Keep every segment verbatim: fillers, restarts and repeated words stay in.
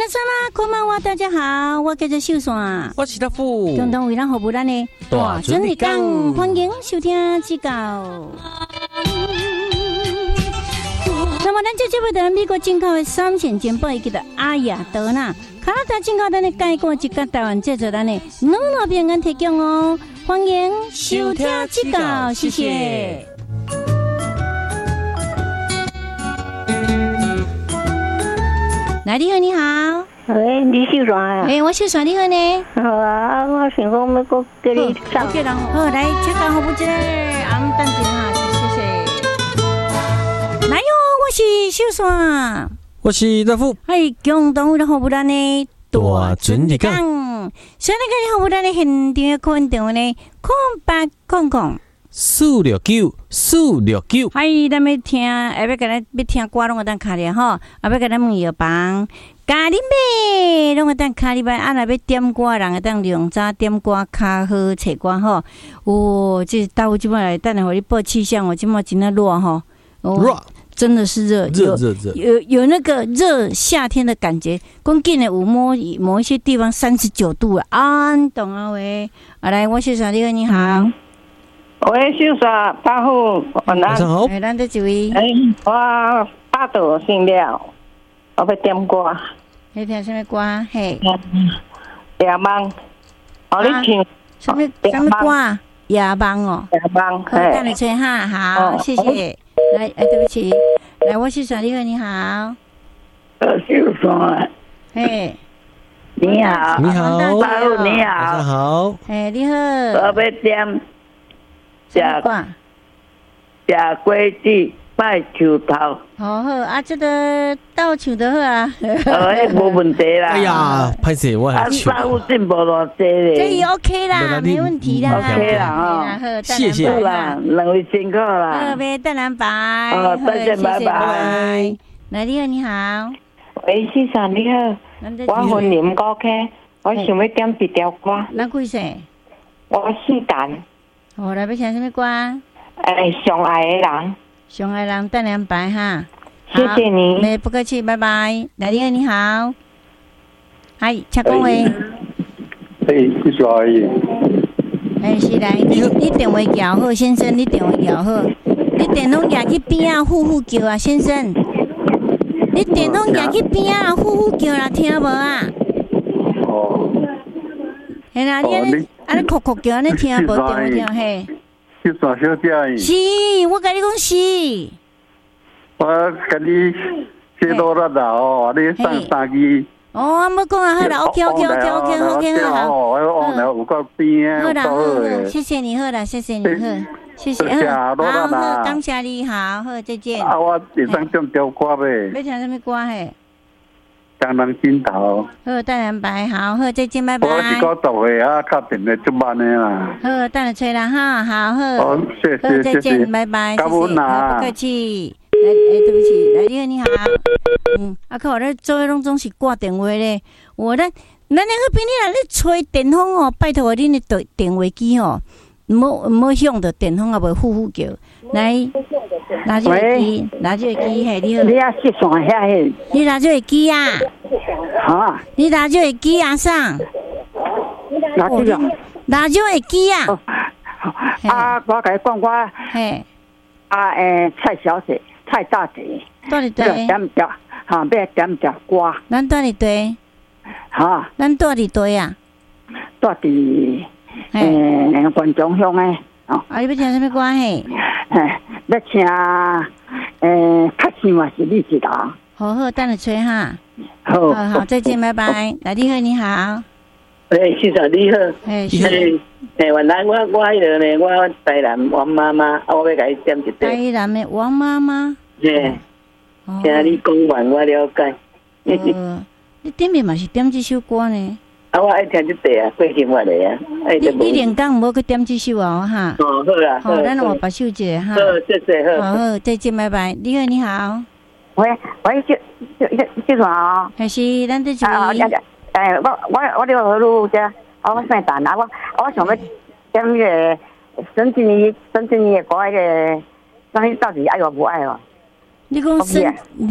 山啦，こんばんは，大家好，我叫做秀山， 我是大富， 共同为咱服务咱的大准日讲，欢迎收听指教。那么咱这节目在美国进口的三线煎包，叫做阿雅德纳，加拿大进口咱的介锅一个台湾制作咱的两路平安提供哦，欢迎收听指教，谢谢。来，你好，你好。 喂，你秀山啊？ 哎，我秀山，你好呢？ 好啊，我想讲要搁叫你上。 好，人好，来，请讲服务者，俺们等一下，谢谢。来哟，我是秀山， 我是大富， 哎，共同为咱服务咱的大准日讲。 所以呢，今日服务咱的现场的空电话呢，空八空空。 四六九四六九， 嗨，咱要听，下要甲咱要听歌，拢有当卡咧吼，啊要甲咱问药房，咖喱妹，拢有当卡哩拜，啊若要点歌，人会当用早点歌较好找歌吼。哦，这到即摆来，等下互你报气象，我即摆真的热吼， 热， 真的是热， 热热热， 有有那个热夏天的感觉。讲紧的有某某一些地方三十九度了，啊，懂啊喂，啊来，我是小丽，你好。 喂，秀山，大富，晚安。 晚上好。 哎，咱这一位。 哎，我八度醒了，我要点歌。 你听什么歌？嘿。 夜梦，哦，你唱什么什么歌啊？夜梦哦。 夜梦， 好，等你吹哈，好，谢谢。来，哎，对不起，来，我是小丽，你好。 呃，秀山。 嘿。 你好。 你好。 大富，你好。 晚上好。 哎，你好。 我要点。 什么歌？ 吃果子，拜树头。 好好啊，这个倒树就好啊。 哦，无问题啦。 哎呀，歹势，我还唱。啊，有进步偌济咧。 这也 OK 啦，没问题啦。 OK 啦， 哦。 谢谢啦，两位辛苦啦。 好，别淡蓝白。 哦，再见，拜拜。 来，你好，你好。 喂，先生你好，我婚姻歌曲，我想要点一条歌。 哪几岁？ 我姓陈。 哦，来要听什么歌？ 哎，上爱的人， 上爱的人等两排哈。 谢谢你。 没不客气，拜拜。来，你好，你好。嗨，请讲话。 哎，你是阿姨。 哎，是来，你你电话摇好，先生，你电话摇好。你电筒摇去边啊，呼呼叫啊，先生。你电筒摇去边啊，呼呼叫啦，听无啊？ 哦。 系啦，你安尼。啊！你哭哭叫，你听无？电话听嘿。 秀山小姐。 是，我甲你讲是。 我甲你写多啦啦哦，你上三支。 哦，我讲啊，好啦 ，OK OK OK OK OK 好好。 我往来有够边好啦好好，谢谢你好啦，谢谢你好，谢谢。好，好，感谢你好，好再见。 啊，我会当唱条歌呗。 要听什么歌嘿？ 江南尽头。 好，淡蓝白，好，好，再见，拜拜。 我是九十岁啊，打电话足慢的啦。 好，等下吹啦哈，好好。 好，谢谢， 好，再见，拜拜，谢谢，好，不客气。来，哎，对不起，来，你好，你好。嗯，啊靠，咱做诶拢总是挂电话咧。我咱咱那个边你若咧吹电风哦，拜托恁的电电话机哦，唔好唔好响着电风也袂呼呼叫。来，拿这个机，拿这个机，嘿，你好。 你啊，是上遐嘿？ 你拿这个机啊？ 哈？ 你拿这个机啊上？ 拿这个？ 拿这个机啊？ 啊，我甲你讲，我嘿， 啊诶，蔡小姐，蔡大姐， 到底对？ 点着，哈，要点着歌。 咱到底对？ 哈？ 咱到底对啊？ 到底诶，观众乡诶。 哦，啊！你要听什么歌嘿？ 嘿，要听诶，较想嘛是你一人。 好好，等下吹哈。 好， 好好，再见，拜拜。来，你好，你好。 诶，先生你好。 诶， 是。诶，原来我我迄个呢，我台南王妈妈，啊，我要甲你点一首。 台南的王妈妈。 嘿。听你讲完，我了解。 呃，你点的嘛是点这首歌呢？ 啊，我爱听这个啊，过生活的啊。 你你连讲唔好去点这首啊哈。 哦，好啦。 好，咱我把手一下哈。 好，谢谢，好。 好，再见，拜拜。你好，你好。 喂喂，这这这这啥啊？ 还是咱这是。 啊，诶，我我我这个路者，我姓陈啊，我我想要点那个沈俊怡，沈俊怡的歌，那个，那你到底爱我不爱我？ 你讲沈你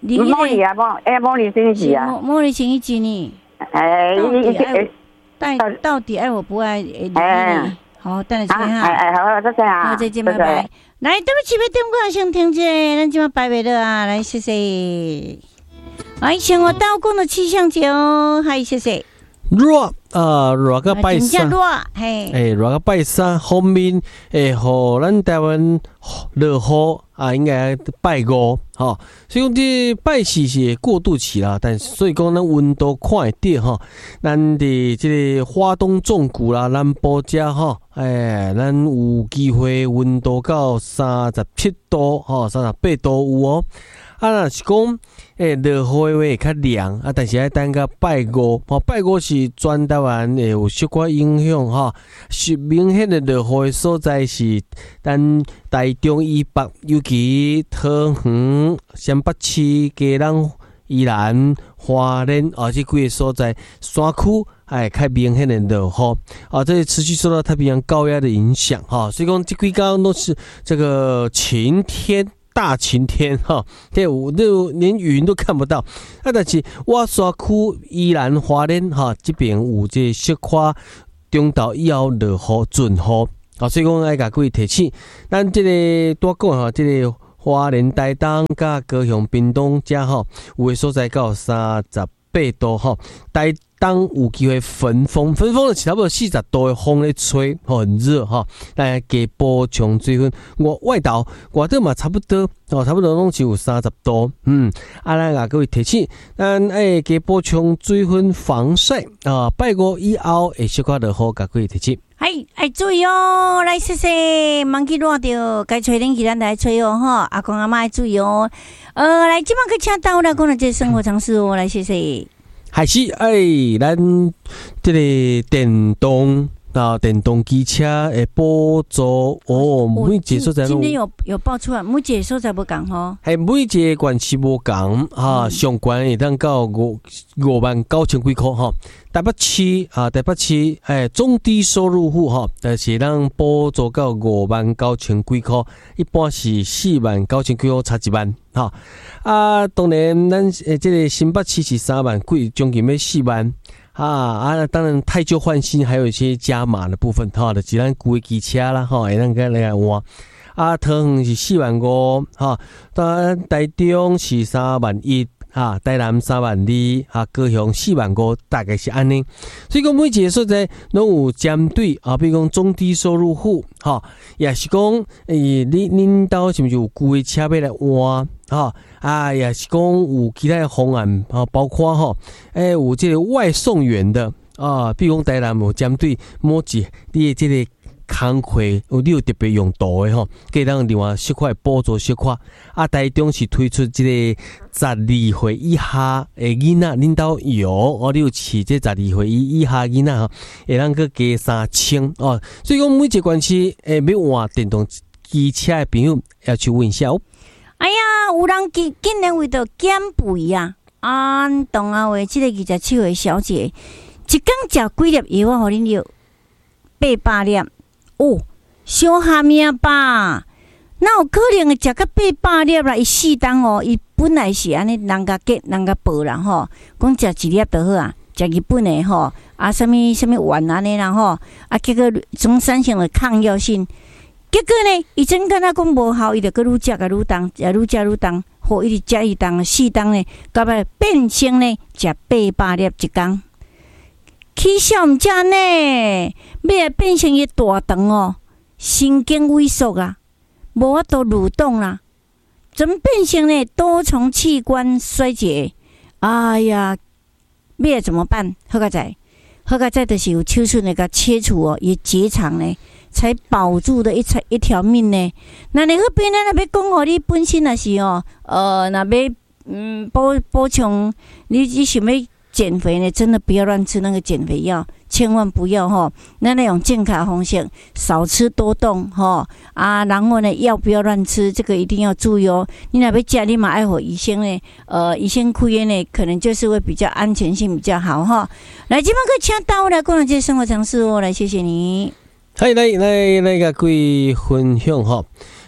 茉莉啊，茉哎茉莉星期啊， 茉莉星期呢？ 哎， 到底到底爱我不爱？哎，好，等下先哈。 哎哎，好，再见啊。 好，再见，拜拜。来，对不起，要点歌先停一下，咱今晚拜拜了啊，来谢谢。哎，生活刀工的气象节哦，嗨，谢谢。 热啊，热个拜三， 嘿， 诶，热个拜三后面诶，互咱台湾热好啊，应该拜五，吼。所以讲这拜四是过渡期啦，但所以讲咱温度看会低吼，咱伫这个花东纵谷啦、南部遮吼，诶，咱有机会温度到三十七度，吼，三十八度有哦。啊，若是讲，诶，落雨会较凉啊，但是爱等到拜五，吼，拜五是全台湾会有小可影响吼，是明显的落雨所在是咱台中以北，尤其桃园、新北市、基隆、宜兰、花莲啊，这几个所在山区，哎，较明显的落雨啊，这持续受到太平洋高压的影响哈，所以讲这几天都是这个晴天。大晴天哈，对，我都连云都看不到。啊，但是我山区依然花莲哈这边有这小可中昼以后落雨准雨啊，所以讲爱甲各位提醒，咱这个多讲哈，这个花莲台东甲高雄屏东遮哈，有的所在到三十八度哈，台东有机会分风，分风的差不多四十度的风咧吹，很热哈。大家加补充水分。我外岛外岛嘛差不多哦，差不多拢是有三十度。嗯，啊，咱啊各位提醒，咱爱加补充水分防晒啊。拜五以后会小可落雨，甲各位提醒。 系，爱注意哦，来谢谢，忘记热着，该吹冷气咱来吹哦哈。阿公阿妈爱注意哦。呃，来，今晚去请到来讲了这生活常识哦，来谢谢。 还是哎，咱这个电动啊，电动机车的补助哦，每一个所在今天有有爆出来，每一个所在不共吼， 系每一个县市无共啊，上悬会当到五五万九千几块哈。台北市啊，台北市诶，中低收入户哈，但是咱补助到五万九千几块，一般是四万九千几块，差一万哈。啊，当然咱诶，这个新北市是三万几，将近要四万。啊啊，当然汰旧换新，还有一些加码的部分哈，就是咱旧的机车啦哈，会当个来换。啊，桃园是四万五哈，当然台中是三万一。啊，台南三万二，啊，高雄四万五，大概是安尼。所以讲每一个所在拢有针对啊，比如讲中低收入户，哈，也是讲诶，你恁兜是毋是有旧的车要来换？哈啊，也是讲有其他的方案啊，包括哈，诶、欸，有这个外送员的啊，比如讲台南有针对某一你的这个。工课有你有特别用途的吼，给咱另外小块补助小块。啊，台中是推出这个十二岁以下的囡仔，恁兜有哦，你有饲这十二岁以下囡仔吼，会当个加三千哦。所以讲每一个县市诶，要换电动机车的朋友要去问一下哦。 哎呀，有人竟竟然为着减肥啊！安东啊话，这个二十七岁小姐，一工食几粒药啊？互恁药八百粒。哦，小虾米吧？那有可能会食到八百粒啦？伊四当哦，伊本来是安尼，人家给人家报啦吼，讲食一粒就好啊，食日本的吼，啊，什么什么丸安尼啦吼，啊，结果中山性的抗药性，结果呢，伊真敢若讲无效，伊就搁愈食个愈重，也愈食愈重，好一直食一当四当呢，到尾变成呢食八百粒一工。起笑毋食呢，要来变成一大肠哦，神经萎缩啊，无法度蠕动啦，怎么变成呢多重器官衰竭？哎呀，要来怎么办？好个在，好个在就是有手术那个切除哦，也结肠呢，才保住的一条一条命呢。那你迄边呢？那要讲哦，你本身也是哦，呃，那要嗯补补充，你你想要。减肥呢，真的不要乱吃那个减肥药，千万不要哈。那那种健康方式，少吃多动哈啊。然后呢，药不要乱吃，这个一定要注意哦。你若要吃，你嘛爱互医生呢，呃，医生开的呢，可能就是会比较安全性比较好哈。来，今晚可请到来讲这些生活常识哦，来谢谢你。 嗨，来来来，甲各位分享哈。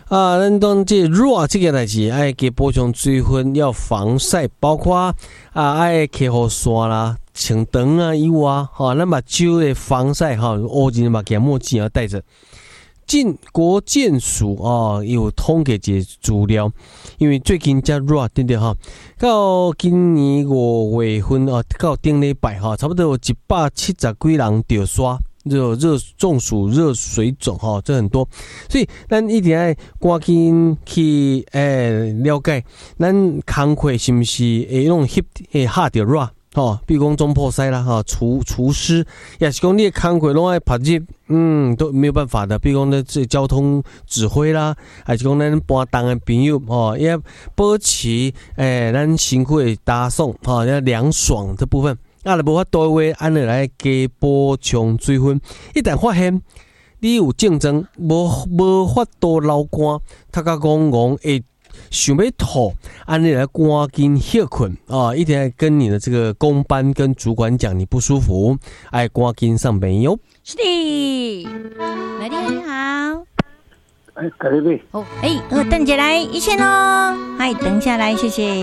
啊，咱讲这热这个代志，爱给补充水分，要防晒，包括啊爱开雨伞啦、穿长啊衣啊，哈，咱目睭的防晒哈，乌金目镜墨镜要戴着。进国健署哦有统计一个资料，因为最近遮热，对不对哈？到今年五月份哦，到顶礼拜哈，差不多有一百七十几人着刷。热热中暑、热水肿哈，这很多，所以咱一定要赶紧去诶、欸、了解，咱工课是不是会用翕会下着热吼？比如讲中破塞啦哈，厨厨师也是讲你的工课拢爱拍热，嗯，都没有办法的。比如讲呢，这交通指挥啦，还是讲咱搬动的朋友哦，也保持诶、欸、咱身躯的打爽哈，要凉爽这部分。啊，无法度的话，安尼来加补充水分。一旦发现你有症状，无无法度流汗，他甲讲讲会想要吐，安尼来赶紧休困啊！一定要跟你的这个公班跟主管讲你不舒服，爱赶紧上班哟。 是的，来电你好。 哎，改日哦，哎，呃，等下来一线喽，嗨，等下来，谢谢。